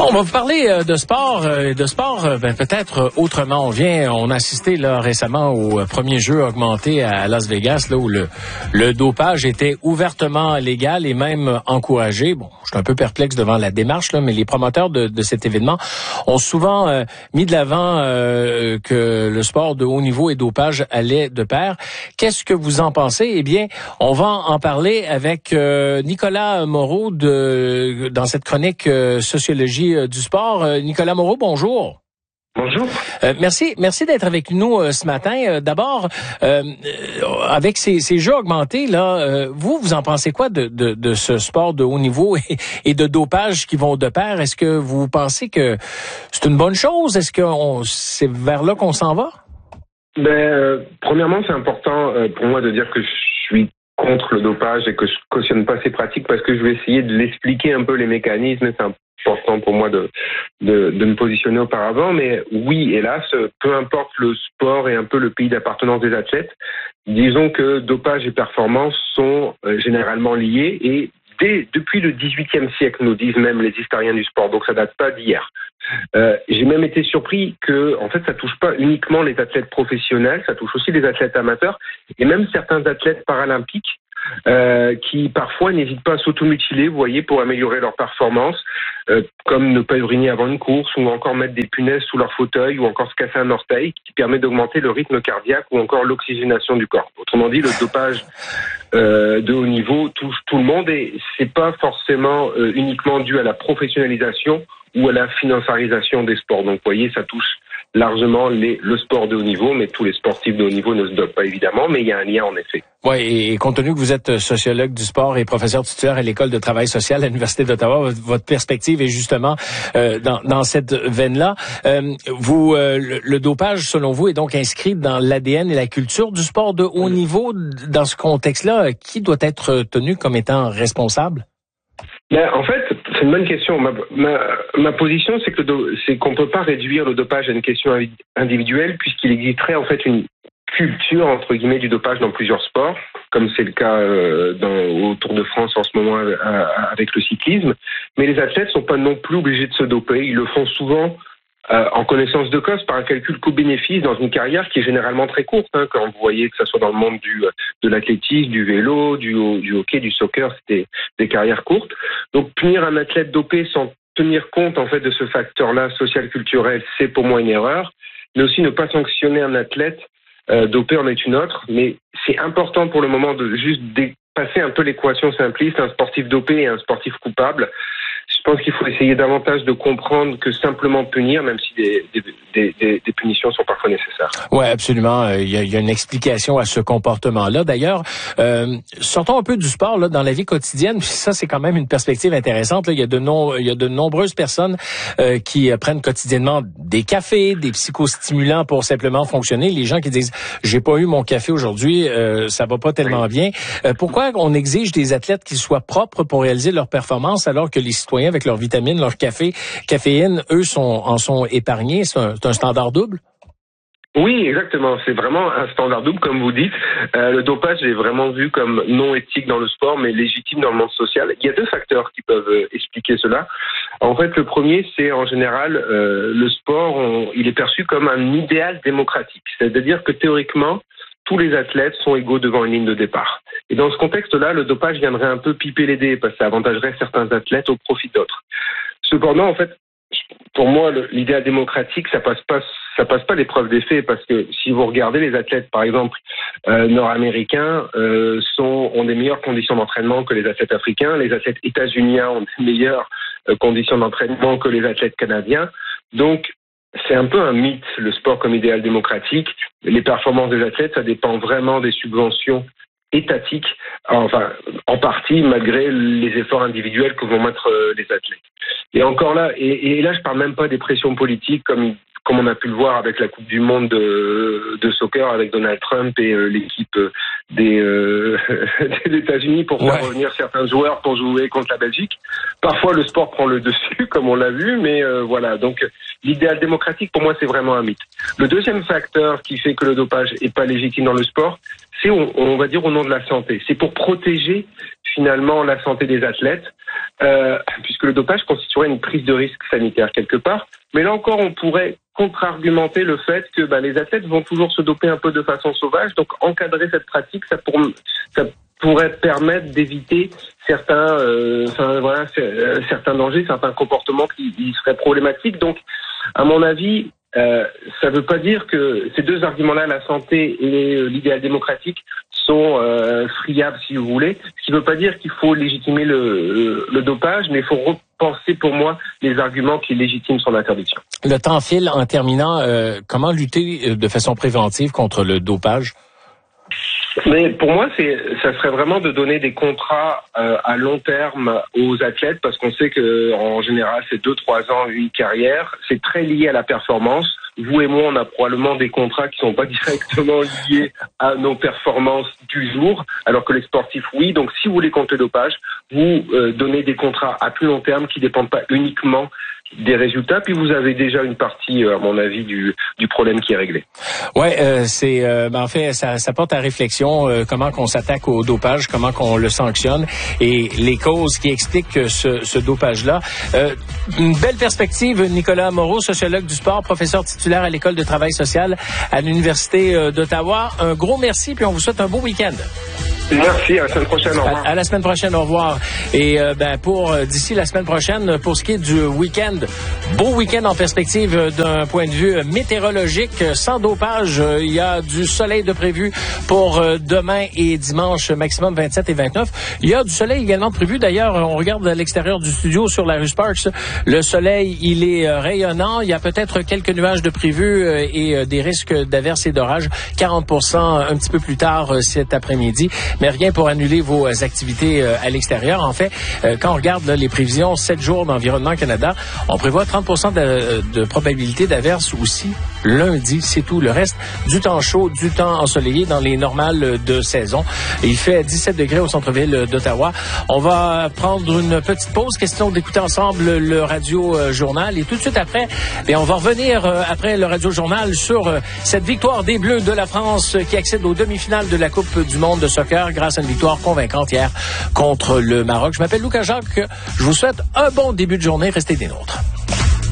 On va vous parler de sport, peut-être autrement. On a assisté là récemment au premier jeu augmenté à Las Vegas, là où le dopage était ouvertement légal et même encouragé. Bon, je suis un peu perplexe devant la démarche là, mais les promoteurs de cet événement ont souvent mis de l'avant que le sport de haut niveau et dopage allaient de pair. Qu'est-ce que vous en pensez? Eh bien, on va en parler avec Nicolas Moreau dans cette chronique sociologie du sport. Nicolas Moreau, bonjour. Bonjour. Merci d'être avec nous ce matin. D'abord, avec ces jeux augmentés, là, vous en pensez quoi de ce sport de haut niveau et de dopage qui vont de pair? Est-ce que vous pensez que c'est une bonne chose? Est-ce que c'est vers là qu'on s'en va? Premièrement, c'est important pour moi de dire que je suis contre le dopage et que je cautionne pas ces pratiques parce que je vais essayer de l'expliquer un peu les mécanismes. C'est important pour moi de me positionner auparavant, mais oui, hélas, peu importe le sport et un peu le pays d'appartenance des athlètes, disons que dopage et performance sont généralement liés et depuis le XVIIIe siècle, nous disent même les historiens du sport, donc ça date pas d'hier. J'ai même été surpris que, en fait, ça touche pas uniquement les athlètes professionnels, ça touche aussi les athlètes amateurs et même certains athlètes paralympiques qui parfois n'hésitent pas à s'automutiler, vous voyez, pour améliorer leur performance, comme ne pas uriner avant une course ou encore mettre des punaises sous leur fauteuil ou encore se casser un orteil qui permet d'augmenter le rythme cardiaque ou encore l'oxygénation du corps. Autrement dit, le dopage de haut niveau touche tout le monde et c'est pas forcément uniquement dû à la professionnalisation ou à la financiarisation des sports. Donc, vous voyez, ça touche largement le sport de haut niveau, mais tous les sportifs de haut niveau ne se dopent pas évidemment, mais il y a un lien en effet. Oui, et compte tenu que vous êtes sociologue du sport et professeur titulaire à l'École de travail social à l'Université d'Ottawa, votre perspective est justement dans cette veine-là. Le dopage, selon vous, est donc inscrit dans l'ADN et la culture du sport de haut niveau. Dans ce contexte-là, qui doit être tenu comme étant responsable? En fait, c'est une bonne question. Ma position, c'est qu'on ne peut pas réduire le dopage à une question individuelle puisqu'il existerait en fait une culture entre guillemets du dopage dans plusieurs sports, comme c'est le cas au Tour de France en ce moment avec le cyclisme. Mais les athlètes sont pas non plus obligés de se doper. Ils le font souvent en connaissance de cause par un calcul coût-bénéfice dans une carrière qui est généralement très courte. Quand vous voyez que ce soit dans le monde de l'athlétisme, du vélo, du hockey, du soccer, c'est des carrières courtes. Donc punir un athlète dopé sans tenir compte en fait de ce facteur-là social-culturel, c'est pour moi une erreur. Mais aussi ne pas sanctionner un athlète dopé en est une autre. Mais c'est important pour le moment de juste dépasser un peu l'équation simpliste, un sportif dopé et un sportif coupable. Je pense qu'il faut essayer davantage de comprendre que simplement punir, même si des punitions sont parfois nécessaires. Oui, absolument. Il y a une explication à ce comportement-là. D'ailleurs, sortons un peu du sport là dans la vie quotidienne. Puis ça, c'est quand même une perspective intéressante. Là. Il y a de nombreuses personnes qui prennent quotidiennement des cafés, des psychostimulants pour simplement fonctionner. Les gens qui disent j'ai pas eu mon café aujourd'hui, ça va pas tellement bien. Pourquoi on exige des athlètes qu'ils soient propres pour réaliser leur performance alors que les citoyens avec leurs vitamines, leur caféine, eux en sont épargnés? C'est un standard double? Oui, exactement. C'est vraiment un standard double, comme vous dites. Le dopage est vraiment vu comme non éthique dans le sport, mais légitime dans le monde social. Il y a deux facteurs qui peuvent expliquer cela. En fait, le premier, c'est en général le sport, il est perçu comme un idéal démocratique. C'est-à-dire que théoriquement, tous les athlètes sont égaux devant une ligne de départ. Et dans ce contexte-là, le dopage viendrait un peu piper les dés parce que ça avantagerait certains athlètes au profit d'autres. Cependant, en fait, pour moi, l'idéal démocratique, ça passe pas l'épreuve des faits parce que si vous regardez les athlètes, par exemple, nord-américains ont des meilleures conditions d'entraînement que les athlètes africains. Les athlètes états-uniens ont des meilleures conditions d'entraînement que les athlètes canadiens. Donc, c'est un peu un mythe, le sport comme idéal démocratique. Les performances des athlètes, ça dépend vraiment des subventions étatiques, enfin, en partie, malgré les efforts individuels que vont mettre les athlètes. Et encore là, et là, je parle même pas des pressions politiques comme on a pu le voir avec la Coupe du Monde de soccer avec Donald Trump et l'équipe des États-Unis pour faire revenir certains joueurs pour jouer contre la Belgique. Parfois, le sport prend le dessus, comme on l'a vu, mais voilà. Donc, l'idéal démocratique, pour moi, c'est vraiment un mythe. Le deuxième facteur qui fait que le dopage est pas légitime dans le sport, c'est, on va dire, au nom de la santé. C'est pour protéger finalement la santé des athlètes, puisque le dopage constituerait une prise de risque sanitaire quelque part. Mais là encore, on pourrait contre-argumenter le fait que les athlètes vont toujours se doper un peu de façon sauvage. Donc encadrer cette pratique, ça pourrait permettre d'éviter certains dangers, certains comportements qui seraient problématiques. Donc, à mon avis, ça ne veut pas dire que ces deux arguments-là, la santé et l'idéal démocratique, sont friables, si vous voulez. Ce qui ne veut pas dire qu'il faut légitimer le dopage, mais il faut repenser, pour moi, les arguments qui légitiment son interdiction. Le temps file. En terminant, comment lutter de façon préventive contre le dopage? Mais pour moi, ça serait vraiment de donner des contrats à long terme aux athlètes, parce qu'on sait que en général, c'est 2-3 ans, une carrière. C'est très lié à la performance. Vous et moi, on a probablement des contrats qui sont pas directement liés à nos performances du jour, alors que les sportifs, oui. Donc, si vous voulez contre le dopage, vous donnez des contrats à plus long terme qui dépendent pas uniquement des résultats, puis vous avez déjà une partie, à mon avis, du problème qui est réglé. Ouais, en fait, ça porte à réflexion comment qu'on s'attaque au dopage, comment qu'on le sanctionne et les causes qui expliquent ce dopage-là. Une belle perspective, Nicolas Moreau, sociologue du sport, professeur titulaire à l'École de travail social à l'Université d'Ottawa. Un gros merci, puis on vous souhaite un beau week-end. Merci, à la semaine prochaine, au revoir. À la semaine prochaine, au revoir. Et pour d'ici la semaine prochaine, pour ce qui est du week-end, beau week-end en perspective d'un point de vue météorologique, sans dopage. Il y a du soleil de prévu pour demain et dimanche, maximum 27 et 29. Il y a du soleil également prévu. D'ailleurs, on regarde à l'extérieur du studio sur la rue Sparks. Le soleil, il est rayonnant. Il y a peut-être quelques nuages de prévus et des risques d'averses et d'orages. 40% un petit peu plus tard cet après-midi. Mais rien pour annuler vos activités à l'extérieur. En fait, quand on regarde les prévisions 7 jours d'Environnement Canada, on prévoit 30% de probabilité d'averse aussi lundi. C'est tout. Le reste, du temps chaud, du temps ensoleillé dans les normales de saison. Et il fait 17 degrés au centre-ville d'Ottawa. On va prendre une petite pause. Question d'écouter ensemble le radio-journal. Et tout de suite après, on va revenir après le radio-journal sur cette victoire des Bleus de la France qui accède aux demi-finales de la Coupe du monde de soccer grâce à une victoire convaincante hier contre le Maroc. Je m'appelle Lucas Jacques. Je vous souhaite un bon début de journée. Restez des nôtres.